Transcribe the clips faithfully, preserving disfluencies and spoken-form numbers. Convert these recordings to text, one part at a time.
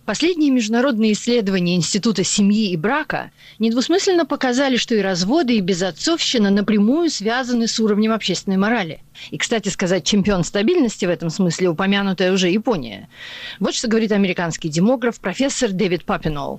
Последние международные исследования Института семьи и брака недвусмысленно показали, что и разводы, и безотцовщина напрямую связаны с уровнем общественной морали. И, кстати сказать, чемпион стабильности в этом смысле упомянутая уже Япония. Вот что говорит американский демограф профессор Дэвид Папинолл.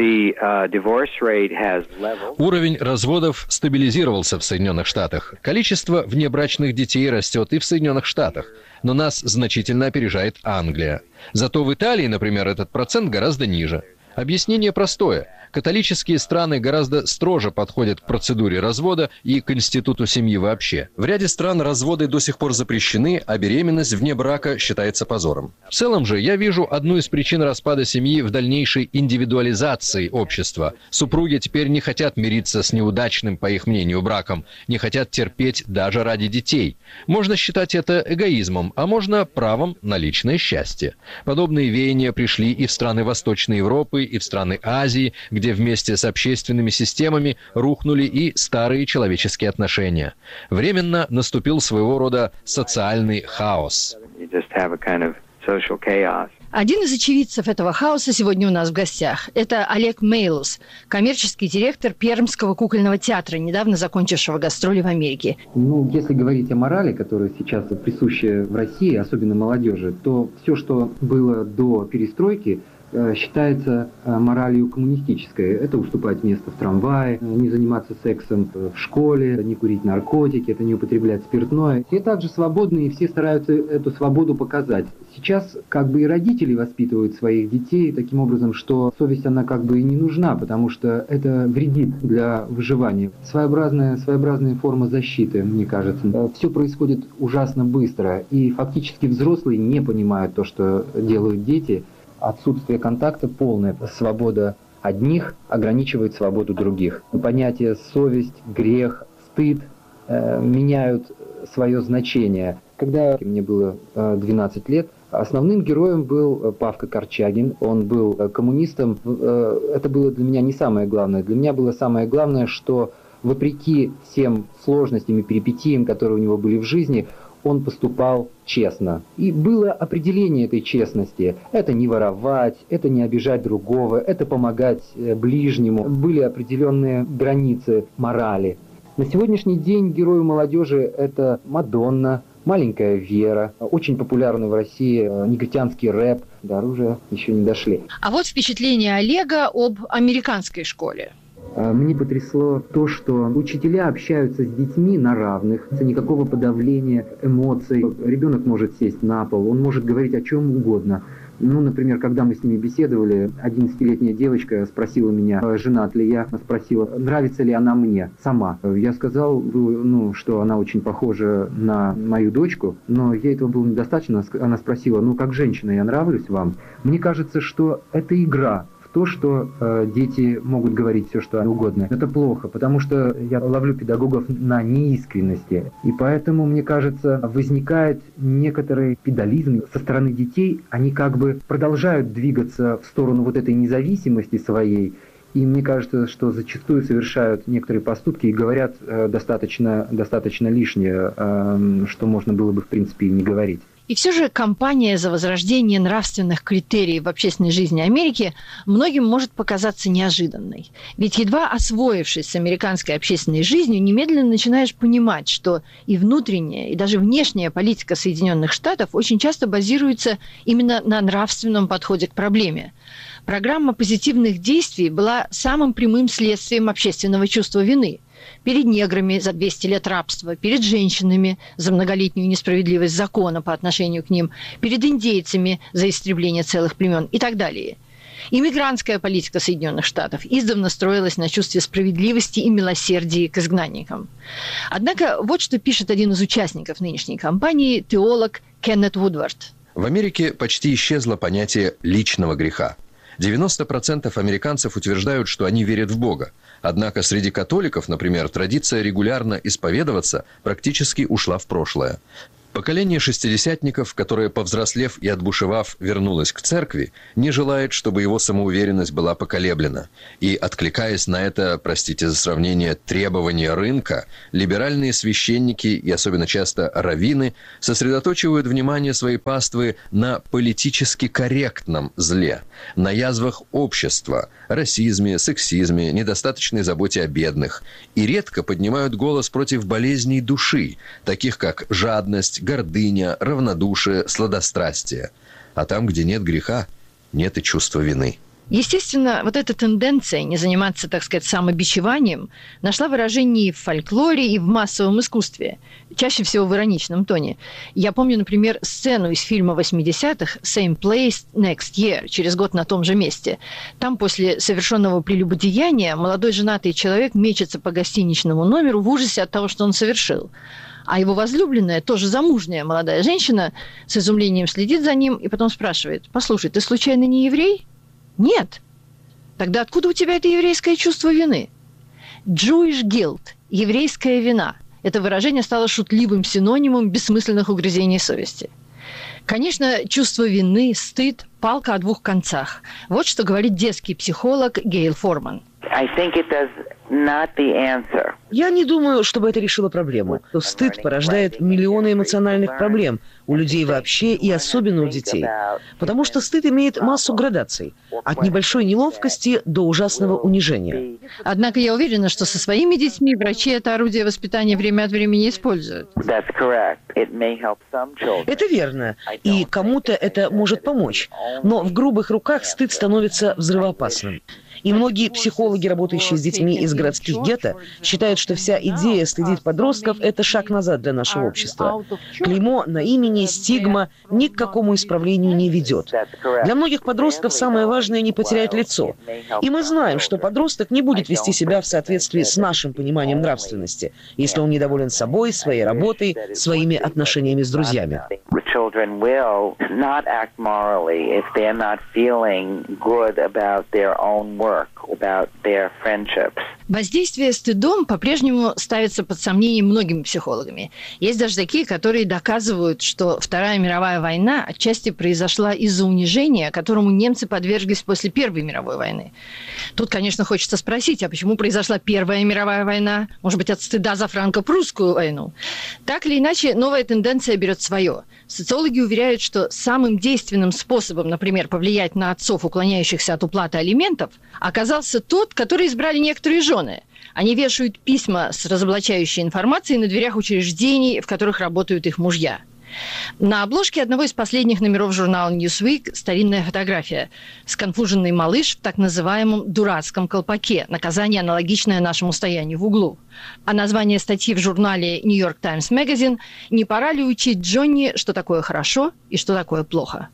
Уровень разводов стабилизировался в Соединенных Штатах. Количество внебрачных детей растет и в Соединенных Штатах. Но нас значительно опережает Англия. Зато в Италии, например, этот процент гораздо ниже. Объяснение простое. Католические страны гораздо строже подходят к процедуре развода и к институту семьи вообще. В ряде стран разводы до сих пор запрещены, а беременность вне брака считается позором. В целом же я вижу одну из причин распада семьи в дальнейшей индивидуализации общества. Супруги теперь не хотят мириться с неудачным, по их мнению, браком, не хотят терпеть даже ради детей. Можно считать это эгоизмом, а можно правом на личное счастье. Подобные веяния пришли и в страны Восточной Европы, и в страны Азии, где вместе с общественными системами рухнули и старые человеческие отношения. Временно наступил своего рода социальный хаос. Один из очевидцев этого хаоса сегодня у нас в гостях. Это Олег Мейлус, коммерческий директор Пермского кукольного театра, недавно закончившего гастроли в Америке. Ну, если говорить о морали, которая сейчас присуща в России, особенно молодежи, то все, что было до перестройки, считается моралью коммунистической. Это уступать место в трамвае, не заниматься сексом в школе, не курить наркотики, это не употреблять спиртное. Все также свободны, и все стараются эту свободу показать. Сейчас как бы и родители воспитывают своих детей таким образом, что совесть она как бы и не нужна, потому что это вредит для выживания. Своеобразная, своеобразная форма защиты, мне кажется. Все происходит ужасно быстро, и фактически взрослые не понимают то, что делают дети. Отсутствие контакта, полная свобода одних ограничивает свободу других. Понятия совесть, грех, стыд э, меняют свое значение. Когда мне было э, двенадцать лет, основным героем был Павка Корчагин. Он был коммунистом. Э, это было для меня не самое главное. Для меня было самое главное, что вопреки всем сложностям и перипетиям, которые у него были в жизни, он поступал честно. И было определение этой честности. Это не воровать, это не обижать другого, это помогать ближнему. Были определенные границы морали. На сегодняшний день герою молодежи это Мадонна, маленькая Вера, очень популярный в России негритянский рэп. До оружия еще не дошли. А вот впечатление Олега об американской школе. Мне потрясло то, что учителя общаются с детьми на равных, никакого подавления эмоций. Ребенок может сесть на пол, он может говорить о чем угодно. Ну, например, когда мы с ними беседовали, одиннадцатилетняя девочка спросила меня, женат ли я, спросила, нравится ли она мне сама. Я сказал, ну, что она очень похожа на мою дочку, но ей этого было недостаточно. Она спросила, ну, как женщина, я нравлюсь вам? Мне кажется, что это игра. То, что э, дети могут говорить все, что угодно, это плохо, потому что я ловлю педагогов на неискренности. И поэтому, мне кажется, возникает некоторый педализм со стороны детей. Они как бы продолжают двигаться в сторону вот этой независимости своей. И мне кажется, что зачастую совершают некоторые поступки и говорят э, достаточно, достаточно лишнее, э, что можно было бы, в принципе, и не говорить. И все же кампания за возрождение нравственных критериев в общественной жизни Америки многим может показаться неожиданной. Ведь едва освоившись с американской общественной жизнью, немедленно начинаешь понимать, что и внутренняя, и даже внешняя политика Соединенных Штатов очень часто базируется именно на нравственном подходе к проблеме. Программа позитивных действий была самым прямым следствием общественного чувства вины. Перед неграми за двести лет рабства, перед женщинами за многолетнюю несправедливость закона по отношению к ним, перед индейцами за истребление целых племен и так далее. Иммигрантская политика Соединенных Штатов издавна строилась на чувстве справедливости и милосердия к изгнанникам. Однако вот что пишет один из участников нынешней кампании, теолог Кеннет Вудвард. В Америке почти исчезло понятие личного греха. девяносто процентов американцев утверждают, что они верят в Бога. Однако среди католиков, например, традиция регулярно исповедоваться практически ушла в прошлое. Поколение шестидесятников, которое, повзрослев и отбушевав, вернулось к церкви, не желает, чтобы его самоуверенность была поколеблена. И, откликаясь на это, простите за сравнение, требования рынка, либеральные священники и особенно часто раввины сосредоточивают внимание своей паствы на политически корректном зле, на язвах общества, расизме, сексизме, недостаточной заботе о бедных, и редко поднимают голос против болезней души, таких как жадность, гордыня, равнодушие, сладострастие. А там, где нет греха, нет и чувства вины. Естественно, вот эта тенденция не заниматься, так сказать, самобичеванием нашла выражение и в фольклоре, и в массовом искусстве, чаще всего в ироничном тоне. Я помню, например, сцену из фильма восьмидесятых «Same place next year», через год на том же месте. Там после совершенного прелюбодеяния молодой женатый человек мечется по гостиничному номеру в ужасе от того, что он совершил. А его возлюбленная, тоже замужняя молодая женщина, с изумлением следит за ним и потом спрашивает: «Послушай, ты случайно не еврей?» «Нет». «Тогда откуда у тебя это еврейское чувство вины?» «Jewish guilt» – еврейская вина. Это выражение стало шутливым синонимом бессмысленных угрызений совести. Конечно, чувство вины, стыд – палка о двух концах. Вот что говорит детский психолог Гейл Форман. Я не думаю, чтобы это решило проблему. Стыд порождает миллионы эмоциональных проблем у людей вообще и особенно у детей. Потому что стыд имеет массу градаций. От небольшой неловкости до ужасного унижения. Однако я уверена, что со своими детьми врачи это орудие воспитания время от времени используют. Это верно. И кому-то это может помочь. Но в грубых руках стыд становится взрывоопасным. И многие психологи, работающие с детьми из городских гетто, считают, что вся идея следить подростков – это шаг назад для нашего общества. Клеймо на имени, стигма ни к какому исправлению не ведет. Для многих подростков самое важное – не потерять лицо. И мы знаем, что подросток не будет вести себя в соответствии с нашим пониманием нравственности, если он недоволен собой, своей работой, своими отношениями с друзьями. Children will not act morally if they're not feeling good about their own work, about their friendships. Воздействие стыдом по-прежнему ставится под сомнение многими психологами. Есть даже такие, которые доказывают, что Вторая мировая война отчасти произошла из-за унижения, которому немцы подверглись после Первой мировой войны. Тут, конечно, хочется спросить, а почему произошла Первая мировая война? Может быть, от стыда за франко-прусскую войну? Так или иначе, новая тенденция берет свое. Социологи уверяют, что самым действенным способом, например, повлиять на отцов, уклоняющихся от уплаты алиментов, оказался тот, который избрали некоторые жены. Они вешают письма с разоблачающей информацией на дверях учреждений, в которых работают их мужья. На обложке одного из последних номеров журнала Newsweek старинная фотография. Сконфуженный малыш в так называемом дурацком колпаке. Наказание, аналогичное нашему стоянию в углу. А название статьи в журнале New York Times Magazine «Не пора ли учить Джонни, что такое хорошо и что такое плохо?»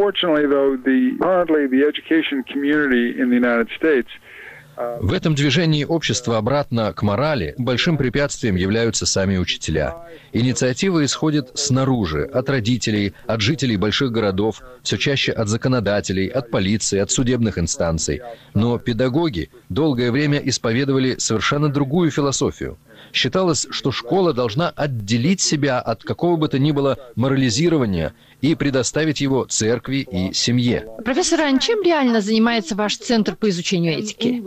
В этом движении общества обратно к морали большим препятствием являются сами учителя. Инициатива исходит снаружи, от родителей, от жителей больших городов, все чаще от законодателей, от полиции, от судебных инстанций. Но педагоги долгое время исповедовали совершенно другую философию. Считалось, что школа должна отделить себя от какого бы то ни было морализирования и предоставить его церкви и семье. Профессор Ань, чем реально занимается ваш Центр по изучению этики?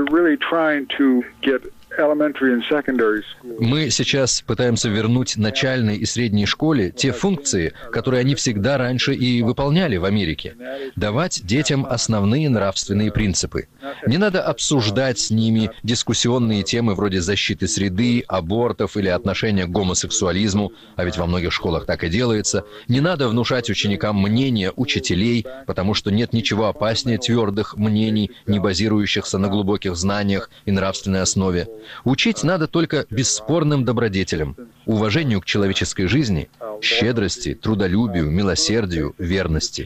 Мы сейчас пытаемся вернуть начальной и средней школе те функции, которые они всегда раньше и выполняли в Америке. Давать детям основные нравственные принципы. Не надо обсуждать с ними дискуссионные темы вроде защиты среды, абортов или отношения к гомосексуализму, а ведь во многих школах так и делается. Не надо внушать ученикам мнения учителей, потому что нет ничего опаснее твердых мнений, не базирующихся на глубоких знаниях и нравственной основе. Учить надо только бесспорным добродетелям, уважению к человеческой жизни, щедрости, трудолюбию, милосердию, верности.